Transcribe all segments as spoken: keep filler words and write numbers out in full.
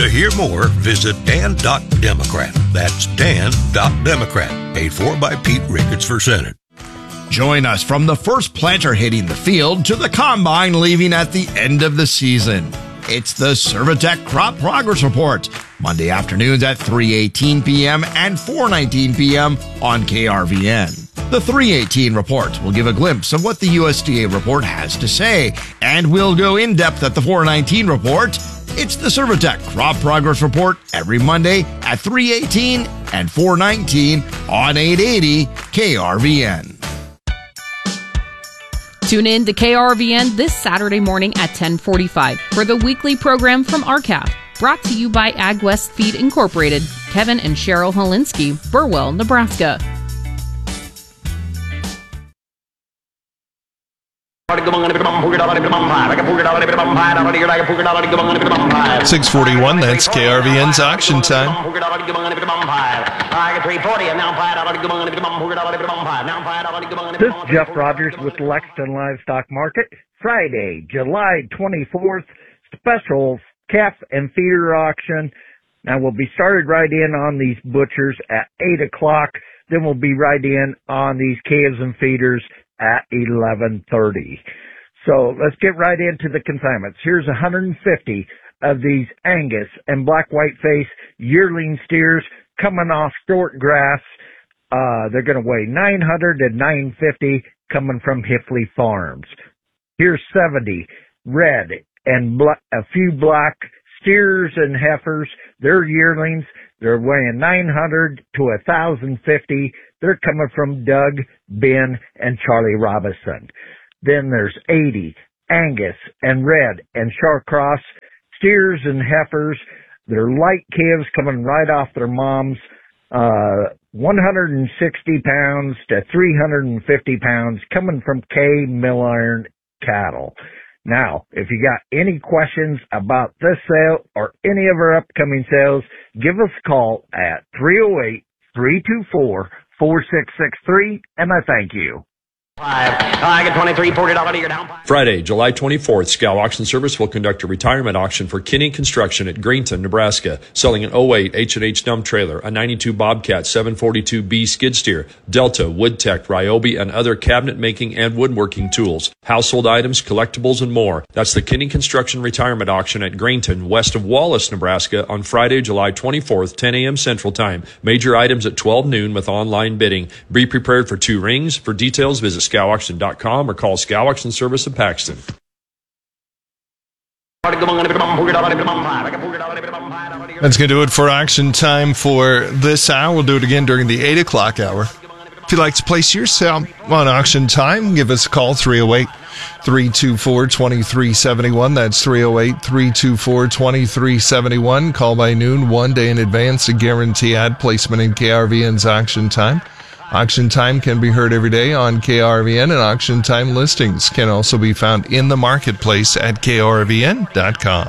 To hear more, visit dan dot democrat. That's dan dot democrat. Paid for by Pete Ricketts for Senate. Join us from the first planter hitting the field to the combine leaving at the end of the season. It's the Servitech Crop Progress Report, Monday afternoons at three eighteen p.m. and four nineteen p.m. on K R V N. The three eighteen report will give a glimpse of what the U S D A report has to say, and we'll go in depth at the four nineteen report. It's the Servitech Crop Progress Report every Monday at three eighteen and four nineteen on eight eighty K R V N. Tune in to K R V N this Saturday morning at ten forty-five for the weekly program from R C A F, brought to you by AgWest Feed Incorporated, Kevin and Cheryl Holinsky, Burwell, Nebraska. six forty-one, that's K R V N's auction time. This is Jeff Rogers with Lexington Livestock Market. Friday, July twenty-fourth, special calf and feeder auction. Now we'll be started right in on these butchers at eight o'clock. Then we'll be right in on these calves and feeders at eleven thirty. So let's get right into the consignments. Here's one hundred fifty of these Angus and black white face yearling steers coming off short grass. Uh, they're going to weigh nine hundred and nine fifty coming from Hifley Farms. Here's seventy red and black, a few black steers and heifers. They're yearlings. They're weighing nine hundred to one thousand fifty. They're coming from Doug, Ben, and Charlie Robinson. Then there's eighty Angus and red and Shawcross steers and heifers. They're light calves coming right off their moms. Uh, one hundred sixty pounds to three hundred fifty pounds coming from K Milliron Cattle. Now, if you got any questions about this sale or any of our upcoming sales, give us a call at three oh eight, three two four, four six six three, and I thank you. Friday, July twenty-fourth, Scow Auction Service will conduct a retirement auction for Kinney Construction at Greenton, Nebraska, selling an oh eight H and H dump trailer, a ninety-two Bobcat seven forty-two B skid steer, Delta, Woodtech, Ryobi, and other cabinet making and woodworking tools, household items, collectibles, and more. That's the Kinney Construction retirement auction at Greenton, west of Wallace, Nebraska, on Friday, July twenty-fourth, ten a.m. Central Time. Major items at twelve noon with online bidding. Be prepared for two rings. For details, visit scow auction dot com or call Scow Auction Service of Paxton. That's going to do it for auction time for this hour. We'll do it again during the eight o'clock hour. If you'd like to place your sale on auction time, give us a call, three oh eight, three two four, two three seven one. That's three oh eight, three two four, two three seven one. Call by noon, one day in advance to guarantee ad placement in K R V N's auction time. Auction time can be heard every day on K R V N, and auction time listings can also be found in the marketplace at K R V N dot com.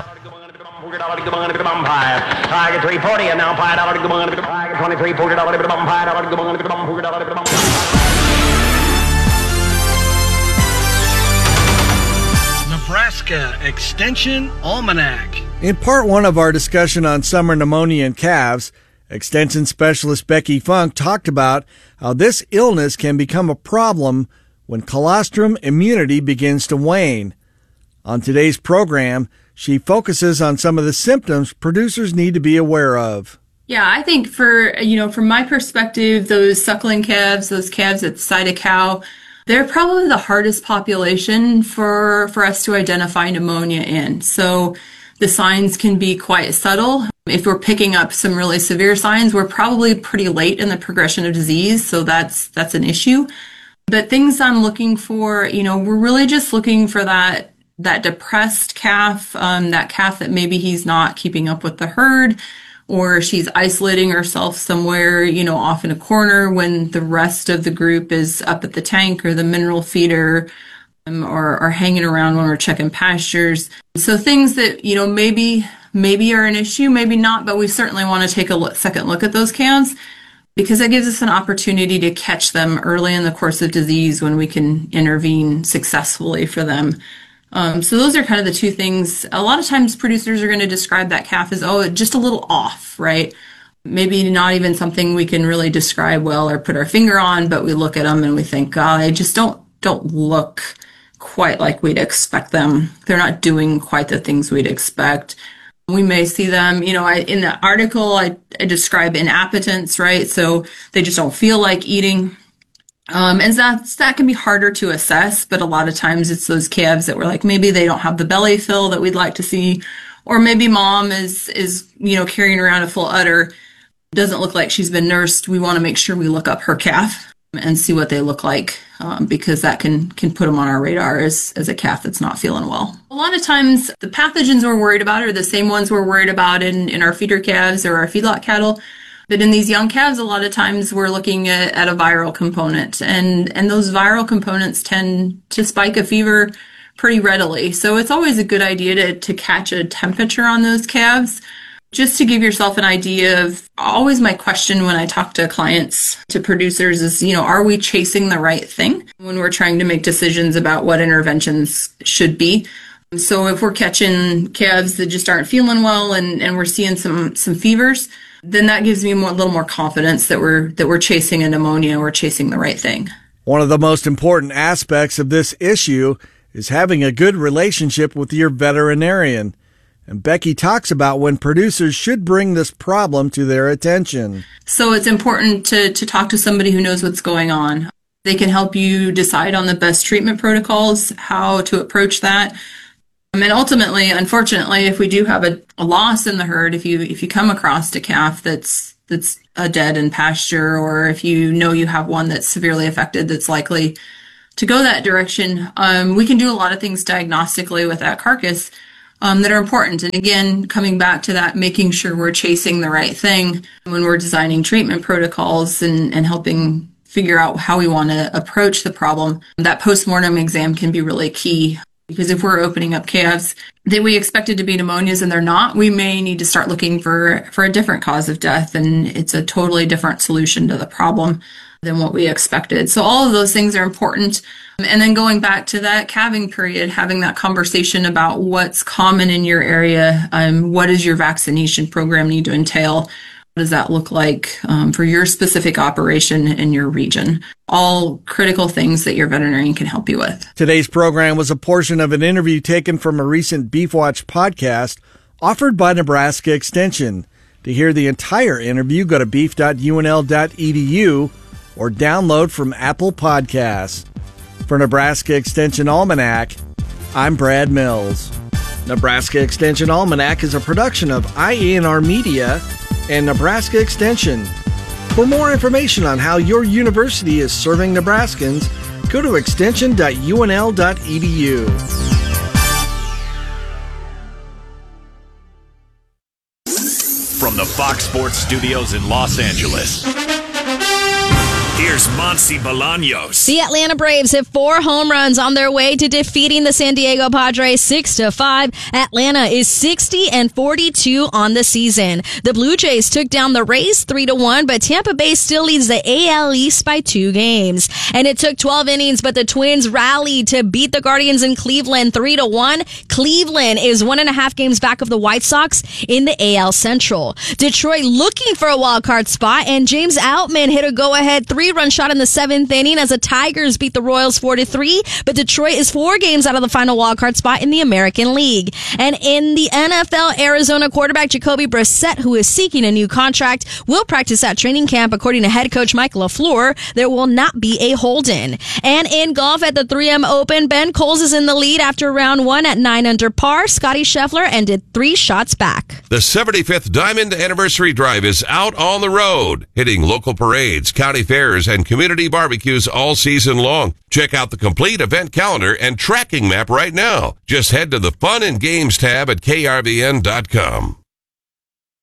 Nebraska Extension Almanac. In part one of our discussion on summer pneumonia in calves, Extension Specialist Becky Funk talked about how this illness can become a problem when colostrum immunity begins to wane. On today's program, she focuses on some of the symptoms producers need to be aware of. Yeah, I think for, you know, from my perspective, those suckling calves, those calves at side of cow, they're probably the hardest population for, for us to identify pneumonia in. So the signs can be quite subtle. If we're picking up some really severe signs, we're probably pretty late in the progression of disease, so that's that's an issue. But things I'm looking for, you know, we're really just looking for that that depressed calf, um, that calf that maybe he's not keeping up with the herd, or she's isolating herself somewhere, you know, off in a corner when the rest of the group is up at the tank or the mineral feeder, um, or, or hanging around when we're checking pastures. So things that, you know, maybe maybe are an issue, maybe not, but we certainly want to take a look, second look at those calves, because that gives us an opportunity to catch them early in the course of disease when we can intervene successfully for them. Um, so those are kind of the two things. A lot of times producers are going to describe that calf as, oh, just a little off, right? Maybe not even something we can really describe well or put our finger on, but we look at them and we think, God, they just don't don't look quite like we'd expect them. They're not doing quite the things we'd expect. We may see them, you know, I, in the article, I, I describe inappetence, right? So they just don't feel like eating. Um, and that's, that can be harder to assess, but a lot of times it's those calves that we're like, maybe they don't have the belly fill that we'd like to see, or maybe mom is, is, you know, carrying around a full udder, doesn't look like she's been nursed. We want to make sure we look up her calf and see what they look like, um, because that can, can put them on our radar as, as a calf that's not feeling well. A lot of times the pathogens we're worried about are the same ones we're worried about in, in our feeder calves or our feedlot cattle. But in these young calves, a lot of times we're looking at, at a viral component, and, and those viral components tend to spike a fever pretty readily. So it's always a good idea to, to catch a temperature on those calves, just to give yourself an idea of, always my question when I talk to clients, to producers is, you know, are we chasing the right thing when we're trying to make decisions about what interventions should be? So if we're catching calves that just aren't feeling well and, and we're seeing some, some fevers, then that gives me more, a little more confidence that we're that we're chasing a pneumonia, we're chasing the right thing. One of the most important aspects of this issue is having a good relationship with your veterinarian. And Becky talks about when producers should bring this problem to their attention. So it's important to, to talk to somebody who knows what's going on. They can help you decide on the best treatment protocols, how to approach that. I mean, ultimately, unfortunately, if we do have a, a loss in the herd, if you if you come across a calf that's that's a dead in pasture, or if you know you have one that's severely affected that's likely to go that direction, um, we can do a lot of things diagnostically with that carcass um, that are important. And again, coming back to that, making sure we're chasing the right thing when we're designing treatment protocols and, and helping figure out how we want to approach the problem. That postmortem exam can be really key. Because if we're opening up calves that we expected to be pneumonias and they're not, we may need to start looking for, for a different cause of death. And it's a totally different solution to the problem than what we expected. So all of those things are important. And then going back to that calving period, having that conversation about what's common in your area, um, what does your vaccination program need to entail? What does that look like um, for your specific operation in your region? All critical things that your veterinarian can help you with. Today's program was a portion of an interview taken from a recent Beef Watch podcast offered by Nebraska Extension. To hear the entire interview, go to beef dot u n l dot e d u or download from Apple Podcasts. For Nebraska Extension Almanac, I'm Brad Mills. Nebraska Extension Almanac is a production of I A N R Media and Nebraska Extension. For more information on how your university is serving Nebraskans, go to extension dot u n l dot e d u. From the Fox Sports Studios in Los Angeles, here's Monsi Bolaños. The Atlanta Braves have four home runs on their way to defeating the San Diego Padres six to five. Atlanta is sixty and forty-two on the season. The Blue Jays took down the Rays three to one, but Tampa Bay still leads the A L East by two games. And it took twelve innings, but the Twins rallied to beat the Guardians in Cleveland three to one. Cleveland is one and a half games back of the White Sox in the A L Central. Detroit looking for a wild card spot, and James Outman hit a go-ahead three run shot in the seventh inning as the Tigers beat the Royals four to three, but Detroit is four games out of the final wildcard spot in the American League. And in the N F L, Arizona quarterback Jacoby Brissett, who is seeking a new contract, will practice at training camp. According to head coach Mike LaFleur, there will not be a hold-in. And in golf at the three M Open, Ben Coles is in the lead after round one at nine under par. Scotty Scheffler ended three shots back. The seventy-fifth Diamond Anniversary Drive is out on the road, hitting local parades, county fairs, and community barbecues all season long. Check out the complete event calendar and tracking map right now. Just head to the Fun and Games tab at k r v n dot com.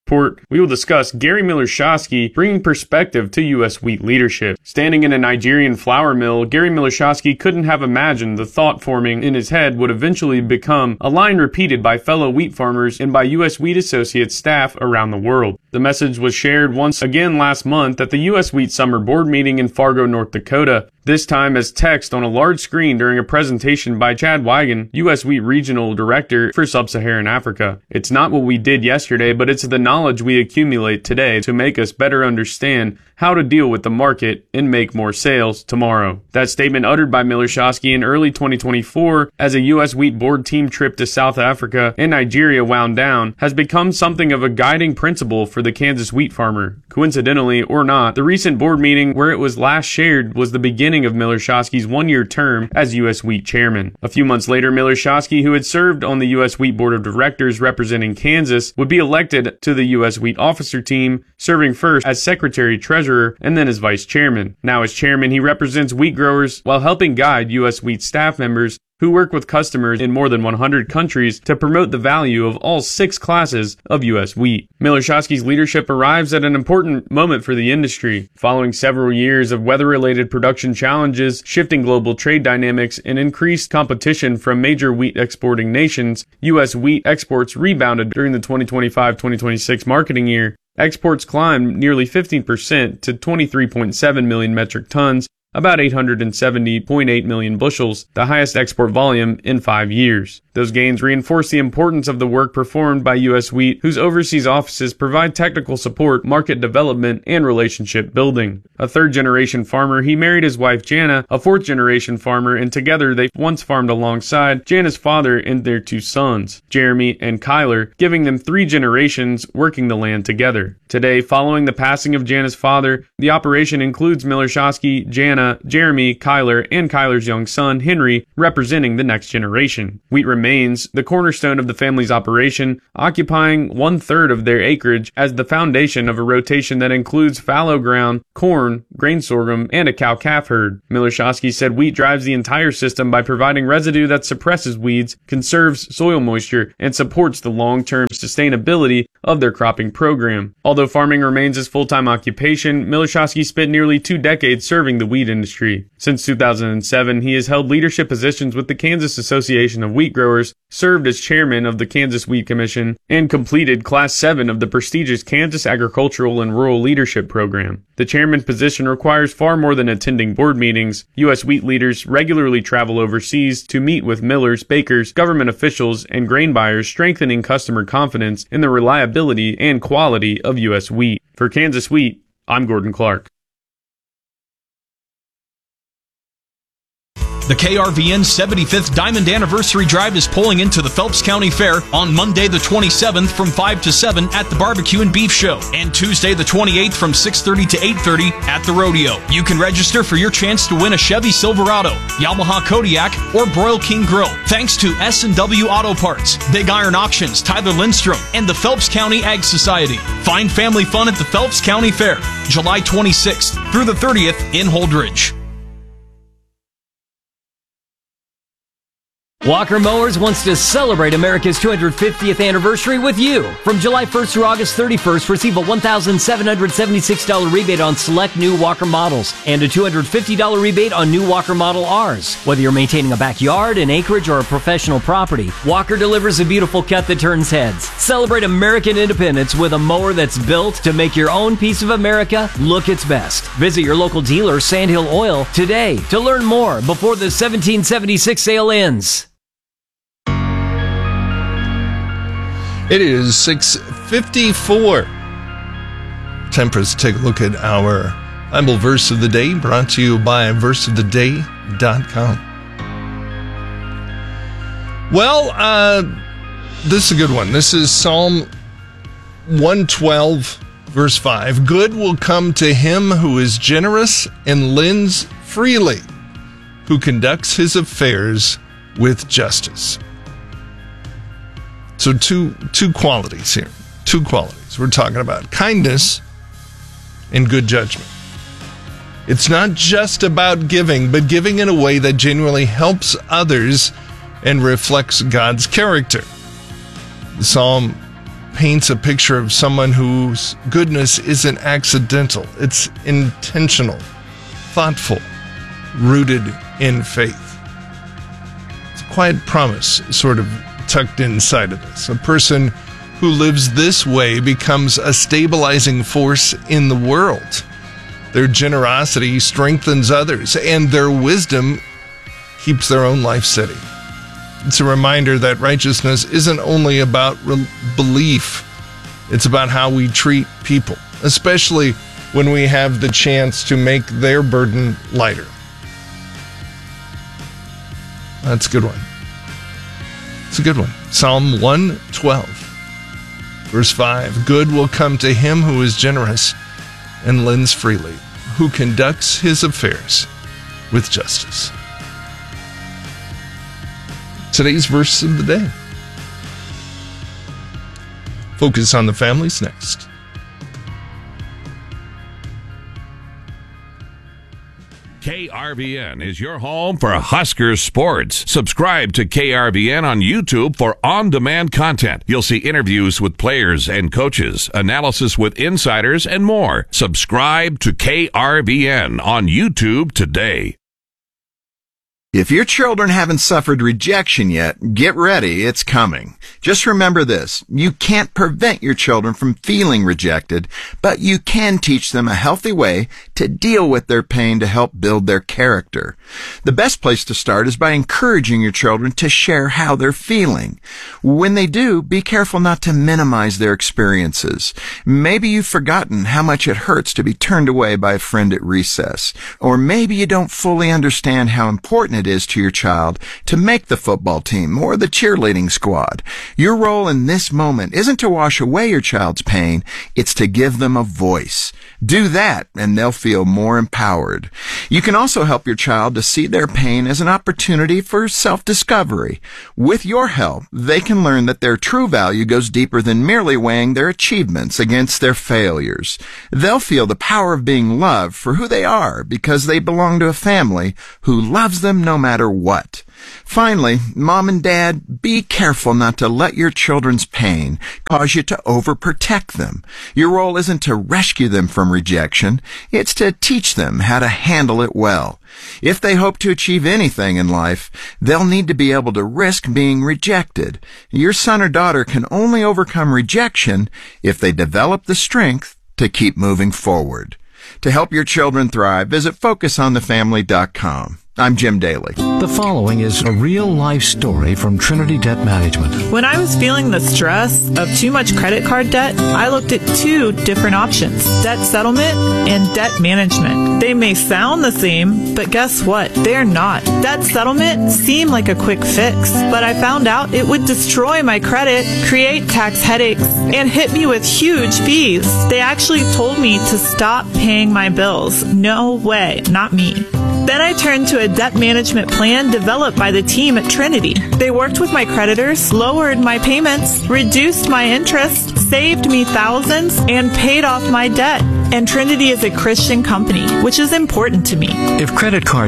report, we will discuss Gary Millerchowski bringing perspective to U S wheat leadership. Standing in a Nigerian flour mill, Gary Millerchowski couldn't have imagined the thought forming in his head would eventually become a line repeated by fellow wheat farmers and by U S Wheat Associates staff around the world. The message was shared once again last month at the U S Wheat Summer Board meeting in Fargo, North Dakota, this time as text on a large screen during a presentation by Chad Wigan, U S Wheat Regional Director for Sub-Saharan Africa. It's not what we did yesterday, but it's the knowledge we accumulate today to make us better understand how to deal with the market and make more sales tomorrow. That statement uttered by Millerchowski in early twenty twenty-four as a U S Wheat Board team trip to South Africa and Nigeria wound down has become something of a guiding principle for the Kansas wheat farmer. Coincidentally or not, the recent board meeting where it was last shared was the beginning of Millerchowski's one-year term as U S Wheat chairman. A few months later, Millerchowski, who had served on the U S Wheat Board of Directors representing Kansas, would be elected to the U S Wheat officer team, serving first as secretary-treasurer and then as vice chairman. Now as chairman, he represents wheat growers while helping guide U S Wheat staff members who work with customers in more than one hundred countries to promote the value of all six classes of U S wheat. Millerchowski's leadership arrives at an important moment for the industry. Following several years of weather-related production challenges, shifting global trade dynamics, and increased competition from major wheat exporting nations, U S wheat exports rebounded during the twenty twenty-five twenty twenty-six marketing year. Exports climbed nearly fifteen percent to twenty-three point seven million metric tons, about eight hundred seventy point eight million bushels, the highest export volume in five years. Those gains reinforce the importance of the work performed by U S Wheat, whose overseas offices provide technical support, market development, and relationship building. A third-generation farmer, he married his wife Jana, a fourth-generation farmer, and together they once farmed alongside Jana's father and their two sons, Jeremy and Kyler, giving them three generations working the land together. Today, following the passing of Jana's father, the operation includes Millerchowski, Jana, Jeremy, Kyler, and Kyler's young son, Henry, representing the next generation. Wheat remains the cornerstone of the family's operation, occupying one-third of their acreage as the foundation of a rotation that includes fallow ground, corn, grain sorghum, and a cow-calf herd. Millerchowski said wheat drives the entire system by providing residue that suppresses weeds, conserves soil moisture, and supports the long-term sustainability of their cropping program. Although farming remains his full-time occupation, Millerchowski spent nearly two decades serving the wheat industry. Since two thousand seven, he has held leadership positions with the Kansas Association of Wheat Growers, served as chairman of the Kansas Wheat Commission, and completed Class seven of the prestigious Kansas Agricultural and Rural Leadership Program. The chairman position requires far more than attending board meetings. U S wheat leaders regularly travel overseas to meet with millers, bakers, government officials, and grain buyers, strengthening customer confidence in the reliability and quality of U S wheat. For Kansas Wheat, I'm Gordon Clark. The K R V N seventy-fifth Diamond Anniversary Drive is pulling into the Phelps County Fair on Monday the twenty-seventh from five to seven at the Barbecue and Beef Show, and Tuesday the twenty-eighth from six thirty to eight thirty at the Rodeo. You can register for your chance to win a Chevy Silverado, Yamaha Kodiak, or Broil King Grill, thanks to S and W Auto Parts, Big Iron Auctions, Tyler Lindstrom, and the Phelps County Ag Society. Find family fun at the Phelps County Fair, July twenty-sixth through the thirtieth in Holdridge. Walker Mowers wants to celebrate America's two hundred fiftieth anniversary with you. From July first through August thirty-first, receive a one thousand seven hundred seventy-six dollars rebate on select new Walker models and a two hundred fifty dollars rebate on new Walker Model Rs. Whether you're maintaining a backyard, an acreage, or a professional property, Walker delivers a beautiful cut that turns heads. Celebrate American independence with a mower that's built to make your own piece of America look its best. Visit your local dealer, Sandhill Oil, today to learn more before the seventeen seventy-six sale ends. It is six fifty-four. Time for us to take a look at our Bible verse of the day, brought to you by verse of the day dot com. Well, uh, this is a good one. This is Psalm one twelve, verse five. Good will come to him who is generous and lends freely, who conducts his affairs with justice. So two two qualities here. Two qualities. We're talking about kindness and good judgment. It's not just about giving, but giving in a way that genuinely helps others and reflects God's character. The psalm paints a picture of someone whose goodness isn't accidental. It's intentional, thoughtful, rooted in faith. It's a quiet promise sort of tucked inside of this. A person who lives this way becomes a stabilizing force in the world. Their generosity strengthens others, and their wisdom keeps their own life steady. It's a reminder that righteousness isn't only about re- belief. It's about how we treat people, especially when we have the chance to make their burden lighter. That's a good one. It's a good one. Psalm one twelve, verse five. Good will come to him who is generous and lends freely, who conducts his affairs with justice. Today's verse of the day. Focus on the Families next. K R V N is your home for Husker sports. Subscribe to K R V N on YouTube for on-demand content. You'll see interviews with players and coaches, analysis with insiders, and more. Subscribe to K R V N on YouTube today. If your children haven't suffered rejection yet, get ready, it's coming. Just remember this, you can't prevent your children from feeling rejected, but you can teach them a healthy way to deal with their pain to help build their character. The best place to start is by encouraging your children to share how they're feeling. When they do, be careful not to minimize their experiences. Maybe you've forgotten how much it hurts to be turned away by a friend at recess, or maybe you don't fully understand how important it is to your child to make the football team or the cheerleading squad. Your role in this moment isn't to wash away your child's pain, it's to give them a voice. Do that and they'll feel more empowered. You can also help your child to see their pain as an opportunity for self-discovery. With your help, they can learn that their true value goes deeper than merely weighing their achievements against their failures. They'll feel the power of being loved for who they are because they belong to a family who loves them no matter what. Finally, Mom and Dad, be careful not to let your children's pain cause you to overprotect them. Your role isn't to rescue them from rejection, it's to teach them how to handle it well. If they hope to achieve anything in life, they'll need to be able to risk being rejected. Your son or daughter can only overcome rejection if they develop the strength to keep moving forward. To help your children thrive, visit focus on the family dot com. I'm Jim Daly. The following is a real-life story from Trinity Debt Management. When I was feeling the stress of too much credit card debt, I looked at two different options, debt settlement and debt management. They may sound the same, but guess what? They're not. Debt settlement seemed like a quick fix, but I found out it would destroy my credit, create tax headaches, and hit me with huge fees. They actually told me to stop paying my bills. No way, not me. Then I turned to a debt management plan developed by the team at Trinity. They worked with my creditors, lowered my payments, reduced my interest, saved me thousands, and paid off my debt. And Trinity is a Christian company, which is important to me. If credit card